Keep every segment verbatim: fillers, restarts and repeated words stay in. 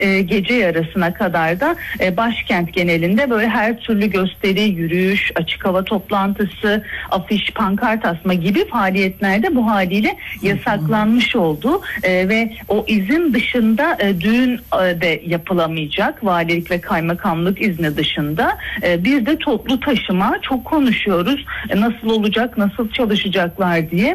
e, gece yarısına kadar da e, başkent genelinde böyle her türlü gösteri, yürüyüş, açık hava toplantısı, afiş, pankart asma gibi faaliyetlerde bu haliyle yasaklanmış oldu e, ve o izin dışında e, düğün e, de yapılamayacak, valilik ve kaymakamlık izni dışında. E, bir de toplu taşıma, çok konuşuyoruz e, nasıl olacak, nasıl çalışacaklar diye.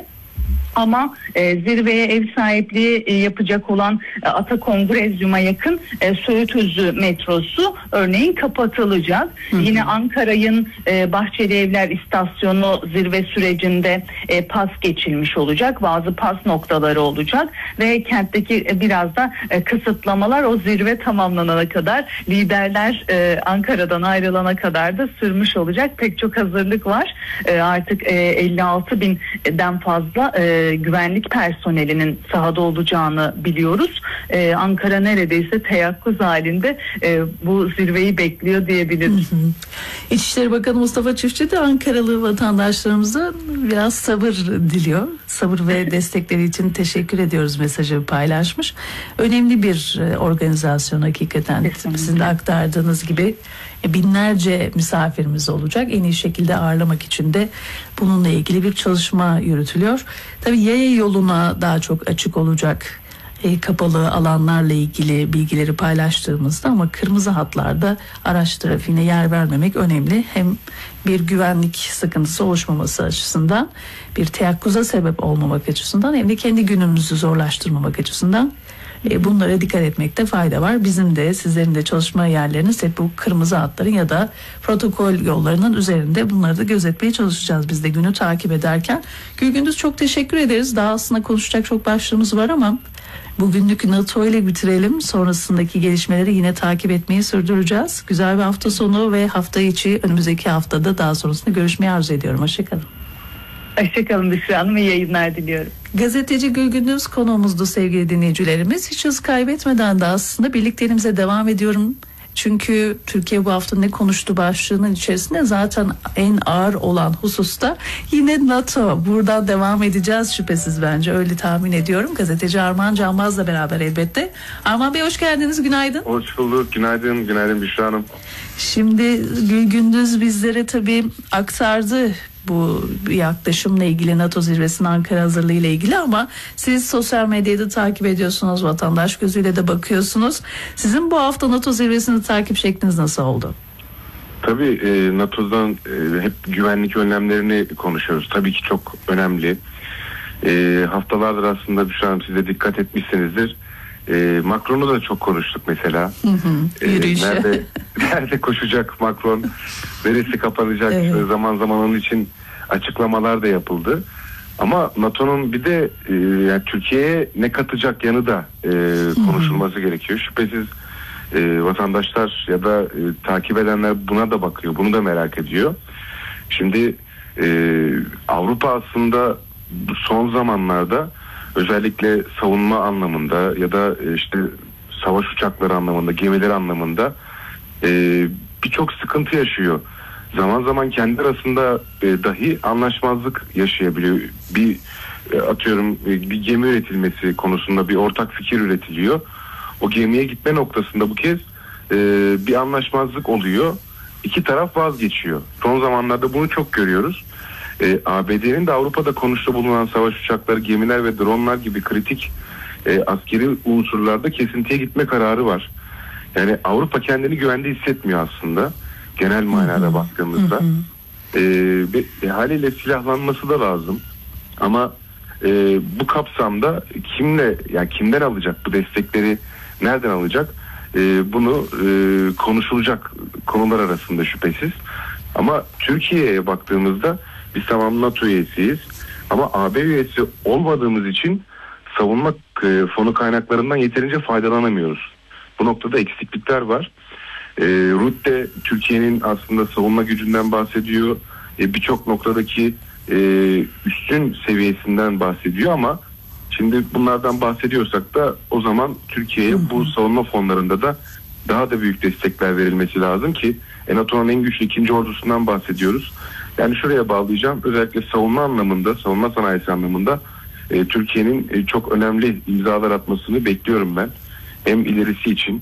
Ama e, zirveye ev sahipliği e, yapacak olan e, Ata Kongrezyum'a yakın e, Söğütözü metrosu örneğin kapatılacak. Hı hı. Yine Ankara'nın e, Bahçeli Evler istasyonu zirve sürecinde e, pas geçilmiş olacak. Bazı pas noktaları olacak ve kentteki e, biraz da e, kısıtlamalar o zirve tamamlanana kadar, liderler e, Ankara'dan ayrılana kadar da sürmüş olacak. Pek çok hazırlık var. E, artık e, elli altı binden fazla e, güvenlik personelinin sahada olacağını biliyoruz. Ee, Ankara neredeyse teyakkuz halinde e, bu zirveyi bekliyor diyebiliriz. Hı hı. İçişleri Bakanı Mustafa Çiftçi de Ankaralı vatandaşlarımıza biraz sabır diliyor. Sabır ve destekleri için teşekkür ediyoruz mesajı paylaşmış. Önemli bir organizasyon hakikaten. Kesinlikle. Sizin de aktardığınız gibi binlerce misafirimiz olacak. En iyi şekilde ağırlamak için de bununla ilgili bir çalışma yürütülüyor. Tabii yaya yoluna daha çok açık olacak e, kapalı alanlarla ilgili bilgileri paylaştığımızda, ama kırmızı hatlarda araç trafiğine yer vermemek önemli. Hem bir güvenlik sıkıntısı oluşmaması açısından, bir teyakkuza sebep olmamak açısından, hem de kendi günümüzü zorlaştırmamak açısından bunlara dikkat etmekte fayda var. Bizim de, sizlerin de çalışma yerleriniz hep bu kırmızı hatların ya da protokol yollarının üzerinde, bunları da gözetmeye çalışacağız biz de günü takip ederken. Gülgündüz, çok teşekkür ederiz. Daha aslında konuşacak çok başlığımız var ama bugünlük NATO ile bitirelim. Sonrasındaki gelişmeleri yine takip etmeyi sürdüreceğiz. Güzel bir hafta sonu ve hafta içi, önümüzdeki haftada daha sonrasında görüşmeyi arzu ediyorum. Hoşçakalın. Hoşçakalın Büşra Hanım, iyi yayınlar diliyorum. Gazeteci Gülgündüz konuğumuzdu sevgili dinleyicilerimiz. Hiç hız kaybetmeden de aslında birlikteliğimize devam ediyorum. Çünkü Türkiye bu hafta ne konuştu başlığının içerisinde zaten en ağır olan hususta yine NATO. Buradan devam edeceğiz şüphesiz, bence öyle tahmin ediyorum. Gazeteci Armağan Canbaz'la beraber elbette. Armağan Bey, hoş geldiniz, günaydın. Hoş bulduk, günaydın, günaydın Büşra Hanım. Şimdi Gülgündüz bizlere tabii aktardı bu yaklaşımla ilgili, NATO zirvesinin Ankara hazırlığı ile ilgili, ama siz sosyal medyada takip ediyorsunuz, vatandaş gözüyle de bakıyorsunuz. Sizin bu hafta NATO zirvesini takip şekliniz nasıl oldu? Tabii e, NATO'dan e, hep güvenlik önlemlerini konuşuyoruz. Tabii ki çok önemli. E, haftalardır aslında Büşra Hanım, siz de dikkat etmişsinizdir. E, Macron'u da çok konuştuk mesela. Hı hı, yürüyüşü. E, nerede, nerede koşacak Macron, neresi kapanacak, evet. Zaman zaman onun için açıklamalar da yapıldı. Ama NATO'nun bir de e, yani Türkiye'ye ne katacak yanı da e, konuşulması hı hı. gerekiyor. Şüphesiz e, vatandaşlar ya da e, takip edenler buna da bakıyor, bunu da merak ediyor. Şimdi e, Avrupa aslında bu son zamanlarda özellikle savunma anlamında ya da işte savaş uçakları anlamında, gemileri anlamında e, birçok sıkıntı yaşıyor. Zaman zaman kendi arasında e, dahi anlaşmazlık yaşayabiliyor. Bir e, atıyorum e, bir gemi üretilmesi konusunda bir ortak fikir üretiliyor. O gemiye gitme noktasında bu kez e, bir anlaşmazlık oluyor. İki taraf vazgeçiyor. Son zamanlarda bunu çok görüyoruz. E, A B D'nin de Avrupa'da konuşta bulunan savaş uçakları, gemiler ve dronlar gibi kritik e, askeri unsurlarda kesintiye gitme kararı var. Yani Avrupa kendini güvende hissetmiyor aslında, genel manada baktığımızda. E, ve, e, haliyle silahlanması da lazım. Ama e, bu kapsamda kimle, yani kimden alacak bu destekleri, nereden alacak? E, bunu e, konuşulacak konular arasında şüphesiz. Ama Türkiye'ye baktığımızda biz tamam NATO üyesiyiz ama A B üyesi olmadığımız için savunma fonu kaynaklarından yeterince faydalanamıyoruz. Bu noktada eksiklikler var. E, Rutte Türkiye'nin aslında savunma gücünden bahsediyor. E, Birçok noktadaki e, üstün seviyesinden bahsediyor ama şimdi bunlardan bahsediyorsak da o zaman Türkiye'ye bu savunma fonlarında da daha da büyük destekler verilmesi lazım ki e, NATO'nun en güçlü ikinci ordusundan bahsediyoruz. Yani şuraya bağlayacağım. Özellikle savunma anlamında, savunma sanayisi anlamında e, Türkiye'nin e, çok önemli imzalar atmasını bekliyorum ben. Hem ilerisi için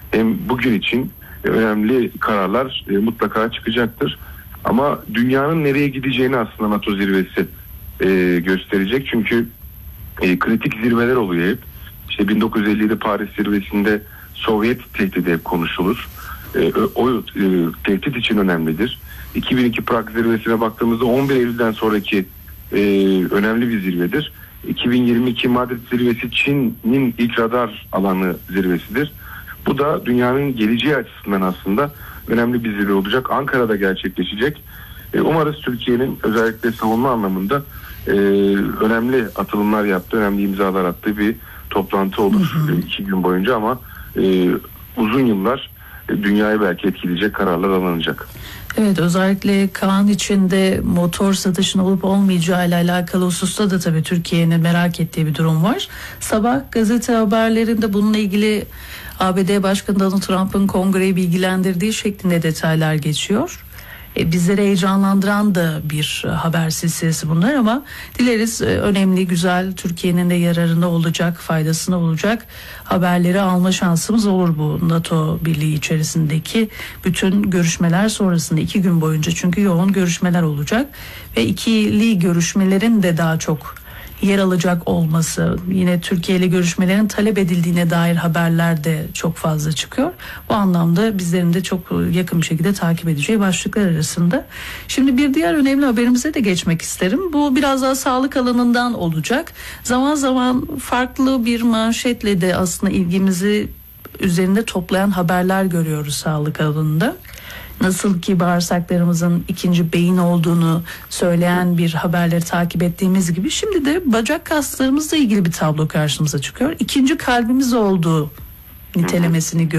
hem bugün için önemli kararlar e, mutlaka çıkacaktır. Ama dünyanın nereye gideceğini aslında NATO zirvesi e, gösterecek. Çünkü e, kritik zirveler oluyor hep. İşte bin dokuz yüz elli yedi Paris zirvesinde Sovyet tehdidi hep konuşulur. E, o e, tehdit için önemlidir. iki bin iki Prag zirvesine baktığımızda on bir Eylül'den sonraki e, önemli bir zirvedir. iki bin yirmi iki Madrid zirvesi Çin'in ilk radar alanı zirvesidir. Bu da dünyanın geleceği açısından aslında önemli bir zirve olacak. Ankara'da gerçekleşecek. E, umarız Türkiye'nin özellikle savunma anlamında e, önemli atılımlar yaptığı, önemli imzalar attığı bir toplantı olur hı hı. iki gün boyunca ama e, uzun yıllar e, dünyayı belki etkileyecek kararlar alınacak. Evet, özellikle Kaan içinde motor satışının olup olmayacağı ile alakalı hususta da tabii Türkiye'nin merak ettiği bir durum var. Sabah gazete haberlerinde bununla ilgili A B D Başkanı Donald Trump'ın kongreyi bilgilendirdiği şeklinde detaylar geçiyor. E, bizleri heyecanlandıran da bir haber silsilesi bunlar ama dileriz e, önemli, güzel, Türkiye'nin de yararına olacak, faydasına olacak haberleri alma şansımız olur bu NATO Birliği içerisindeki bütün görüşmeler sonrasında iki gün boyunca, çünkü yoğun görüşmeler olacak ve ikili görüşmelerin de daha çok yer alacak olması, yine Türkiye ile görüşmelerin talep edildiğine dair haberler de çok fazla çıkıyor. Bu anlamda bizlerin de çok yakın bir şekilde takip edeceği başlıklar arasında. Şimdi bir diğer önemli haberimize de geçmek isterim. Bu biraz daha sağlık alanından olacak. Zaman zaman farklı bir manşetle de aslında ilgimizi üzerinde toplayan haberler görüyoruz sağlık alanında. Nasıl ki bağırsaklarımızın ikinci beyin olduğunu söyleyen bir haberleri takip ettiğimiz gibi, şimdi de bacak kaslarımızla ilgili bir tablo karşımıza çıkıyor. İkinci kalbimiz olduğu nitelemesini görüyoruz.